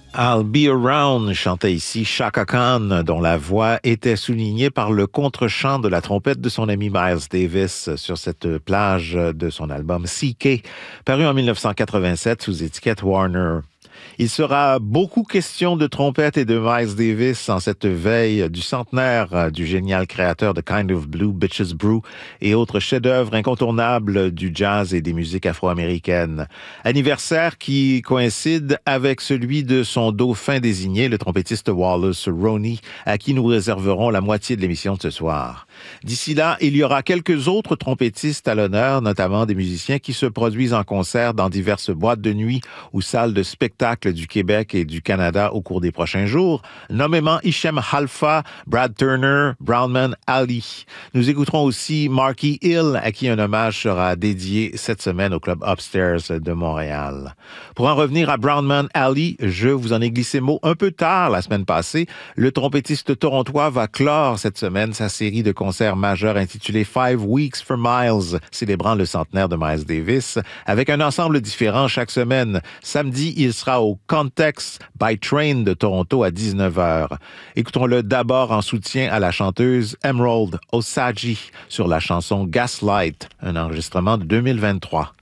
I'll Be Around chantait ici Chaka Khan, dont la voix était soulignée par le contre-chant de la trompette de son ami Miles Davis sur cette plage de son album CK, paru en 1987 sous étiquette Warner. Il sera beaucoup question de trompette et de Miles Davis en cette veille du centenaire du génial créateur de Kind of Blue, Bitches Brew et autres chefs-d'œuvre incontournables du jazz et des musiques afro-américaines. Anniversaire qui coïncide avec celui de son dauphin désigné, le trompettiste Wallace Roney, à qui nous réserverons la moitié de l'émission de ce soir. D'ici là, il y aura quelques autres trompettistes à l'honneur, notamment des musiciens qui se produisent en concert dans diverses boîtes de nuit ou salles de spectacle du Québec et du Canada au cours des prochains jours, nommément Hichem Halfa, Brad Turner, Brownman Ali. Nous écouterons aussi Marky Hill, à qui un hommage sera dédié cette semaine au Club Upstairs de Montréal. Pour en revenir à Brownman Ali, je vous en ai glissé mot un peu tard la semaine passée. Le trompettiste torontois va clore cette semaine sa série de concerts majeurs intitulée Five Weeks for Miles, célébrant le centenaire de Miles Davis, avec un ensemble différent chaque semaine. Samedi, il sera au Context by Train de Toronto à 19h. Écoutons-le d'abord en soutien à la chanteuse Emerald Osagie sur la chanson Gaslight, un enregistrement de 2023.